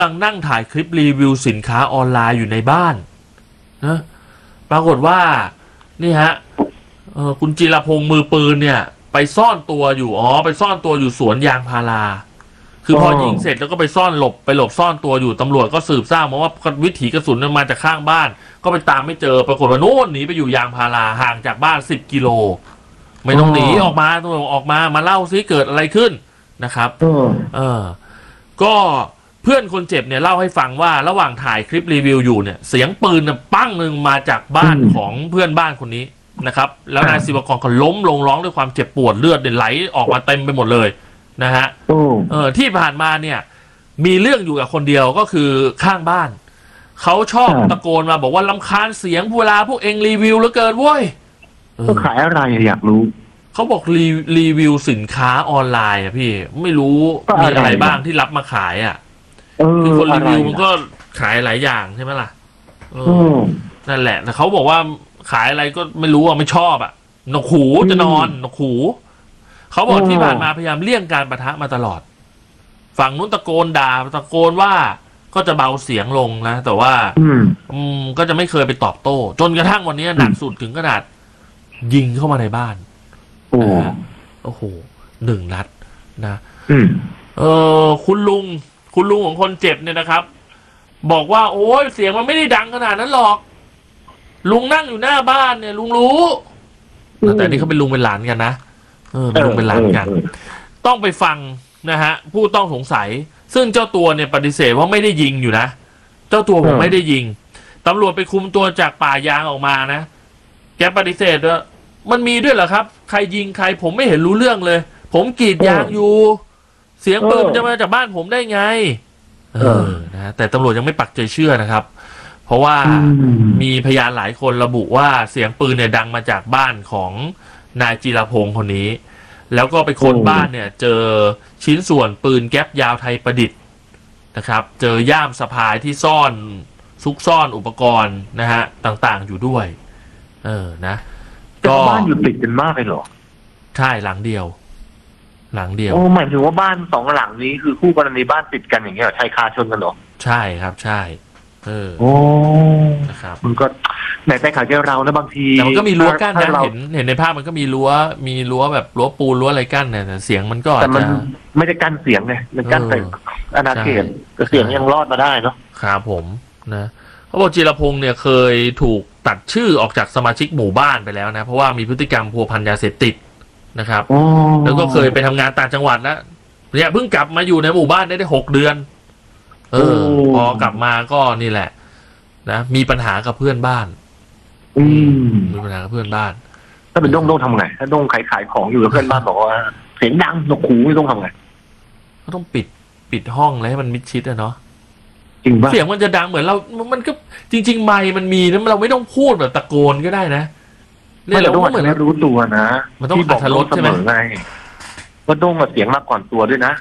กำลังนั่งถ่ายคลิปรีวิวสินค้าออนไลน์อยู่ในบ้านนะปรากฏว่านี่ฮะคุณจิรพงษ์มือปืนเนี่ยไปซ่อนตัวอยู่ไปซ่อนตัวอยู่สวนยางพาราคือพอยิงเสร็จแล้วก็ไปซ่อนหลบซ่อนตัวอยู่ตำรวจก็สืบทราบมาว่าวิถีกระสุนมันมาจากข้างบ้านก็ไปตามไม่เจอปรากฏว่าโน่นหนีไปอยู่ยางพาราห่างจากบ้าน10 กิโลไม่ต้องหนีออกมาตัวออกมาเล่าซิเกิดอะไรขึ้นนะครับก็เพื่อนคนเจ็บเนี่ยเล่าให้ฟังว่าระหว่างถ่ายคลิปรีวิวอยู่เนี่ยเสียงปืนปั้งหนึ่งมาจากบ้านของเพื่อนบ้านคนนี้นะครับแล้วนายศิวกรก็ล้มลงร้องด้วยความเจ็บปวดเลือดไหลออกมาเต็มไปหมดเลยนะฮะที่ผ่านมาเนี่ยมีเรื่องอยู่กับคนเดียวก็คือข้างบ้านเขาชอบตะโกนมาบอกว่ารำคาญเสียงเวลาพวกเองรีวิวเหลือเกินเว้ยเขาขายอะไรอยากรู้เขาบอกรีวิวสินค้าออนไลน์อะพี่ไม่รู้มีอะไรบ้างที่รับมาขายอะคือคนรีวิวมันก็ขายหลายอย่างใช่ไหมล่ะนั่นแหละแต่เขาบอกว่าขายอะไรก็ไม่รู้ไม่ชอบอะหนวกหูจะนอนหนวกหูเขาบอกที่ผ่านมาพยายามเลี่ยงการปะทะมาตลอดฝั่งนู้นตะโกนด่าตะโกนว่าก็จะเบาเสียงลงนะแต่ว่าก็จะไม่เคยไปตอบโต้จนกระทั่งวันนี้หนักสุดถึงขนาดยิงเข้ามาในบ้านโอ้โห1 นัดนะคุณลุงของคนเจ็บเนี่ยนะครับบอกว่าโอ้ยเสียงมันไม่ได้ดังขนาดนั้นหรอกลุงนั่งอยู่หน้าบ้านเนี่ยลุงรู้แต่นี่เขาเป็นลุงเป็นหลานกันนะเป็นลุงเป็นหลานกันต้องไปฟังนะฮะผู้ต้องสงสัยซึ่งเจ้าตัวเนี่ยปฏิเสธว่าไม่ได้ยิงอยู่นะเจ้าตัวผมไม่ได้ยิงตำรวจไปคุมตัวจากป่ายางออกมานะแกปฏิเสธว่ามันมีด้วยเหรอครับใครยิงใครผมไม่เห็นรู้เรื่องเลยผมกรีดยางอยู่เสียงปืนจะมาจากบ้านผมได้ไงนะแต่ตำรวจยังไม่ปักใจเชื่อนะครับเพราะว่ามีพยานหลายคนระบุว่าเสียงปืนเนี่ยดังมาจากบ้านของนายจิรพงษ์คนนี้แล้วก็ไปค้นบ้านเนี่ยเจอชิ้นส่วนปืนแก๊ปยาวไทยประดิษฐ์นะครับเจอย่ามสะพายที่ซุกซ่อนอุปกรณ์นะฮะต่างๆอยู่ด้วยนะก็บ้านอยู่ติดกันมากเลยเหรอใช่หลังเดียวโอ้หมายถึงว่าบ้าน2 หลังนี้คือคู่กรณีบ้านติดกันอย่างเงี้ยชายคาชนกันเหรอใช่ครับใช่โอ้นะครับมันก็ไหนไปข่าวเจ้าเรานะบางทีแต่มันก็มีรั้วกั้นนะเห็นในภาพมันก็มีรั้วแบบรั้วปูนรั้วอะไรกั้นเนี่ยแต่เสียงมันก็แต่มันไม่ได้กั้นเสียงไงมันกั้นแต่อาณาเขตแต่เสียงยังรอดมาได้เนาะครับผมนะเขาบอกจิรพงษ์เนี่ยเคยถูกตัดชื่อออกจากสมาชิกหมู่บ้านไปแล้วนะเพราะว่ามีพฤติกรรมพัวพันยาเสพติดนะครับแล้วก็เคยไปทำงานต่างจังหวัดแล้วเนี่ยเพิ่งกลับมาอยู่ในหมู่บ้านได้6 เดือนพอกลับมาก็นี่แหละนะมีปัญหากับเพื่อนบ้านมีปัญหากับเพื่อนบ้านถ้าเป็นด้งทำไงถ้าด้งขายของอยู่แล้วเพื่อนบ้านบอกว่าเสียงดังหนวกหูไม่ต้องทำไงก็ต้องปิดห้องเลยให้มันมิดชิดอะเนาะจริงป่ะเสียงมันจะดังเหมือนมันก็จริงๆไมค์มันมีนะเราไม่ต้องพูดแบบตะโกนก็ได้นะเนี่ยเราเหมือนรู้ตัวนะมันต้องอัธรสใช่ไหมว่าด้งเสียงมาก่อนตัวด้วยนะ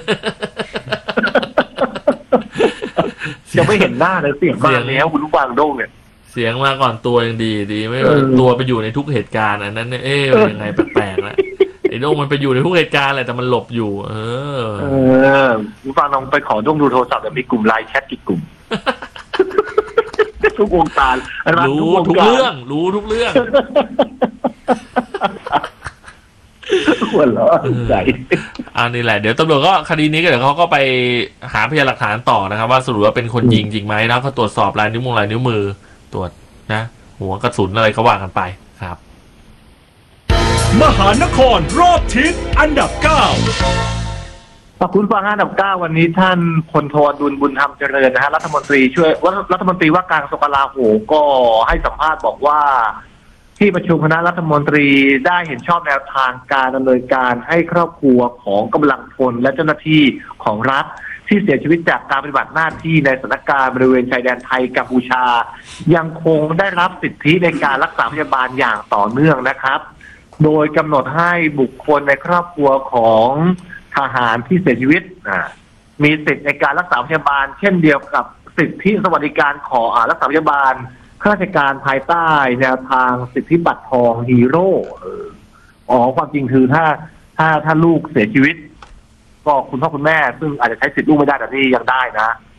ยังไม่เห็นหน้าเลยเสียงมาแล้วคุณรู้บางด้งเนี่ยเสียงมาก่อนตัวยังดีไม่ตัวไปอยู่ในทุกเหตุการณ์อันนั้นเนี่ยยังไงแปลกๆนะไอ้ด้งมันไปอยู่ในทุกเหตุการณ์แหละแต่มันหลบอยู่คุณฟังลองไปขอด้งดูโทรศัพท์แต่มีกลุ่มไลน์แชทกี่กลุ่มทุกวงการรู้ทุกเรื่องควรเหรอใจอันนี้แหละเดี๋ยวตำรวจก็คดีนี้ก็เดี๋ยวเขาก็ไปหาพยานหลักฐานต่อนะครับว่าสรุปว่าเป็นคนยิงจริงไหมแล้วเขาตรวจสอบลายนิ้วมือตรวจนะหัวกระสุนอะไรก็ว่ากันไปครับมหานครรอบทิศอันดับ9 คุณฟังอันดับ9วันนี้ท่านพลโทอดุลบุญธรรมเจริญนะฮะรัฐมนตรีว่าการกระทรวงกลาโหมก็ให้สัมภาษณ์บอกว่าที่ประชุมคณะรัฐมนตรีได้เห็นชอบแนวทางการดำเนินการให้ครอบครัวของกำลังพลและเจ้าหน้าที่ของรัฐที่เสียชีวิตจากการปฏิบัติหน้าที่ในสถานการณ์บริเวณชายแดนไทยกัมพูชายังคงได้รับสิทธิในการรักษาพยาบาลอย่างต่อเนื่องนะครับโดยกำหนดให้บุคคลในครอบครัวของทหารที่เสียชีวิตมีสิทธิในการรักษาพยาบาลเช่นเดียวกับสิทธิสวัสดิการของรักษาพยาบาลข้าราชการภายใต้แนวทางสิทธิบัตรทองฮีโร่ความจริงคือถ้าลูกเสียชีวิตก็คุณพ่อคุณแม่ซึ่งอาจจะใช้สิทธิลูกไม่ได้แต่นี่ยังได้นะ